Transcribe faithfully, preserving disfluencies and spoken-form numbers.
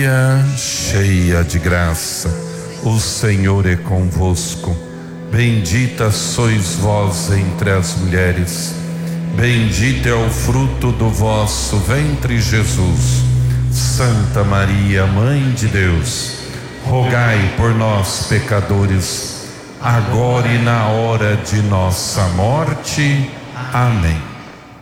Maria, cheia de graça, o Senhor é convosco. Bendita sois vós entre as mulheres, bendito é o fruto do vosso ventre, Jesus. Santa Maria, Mãe de Deus, rogai por nós, pecadores, agora e na hora de nossa morte. Amém.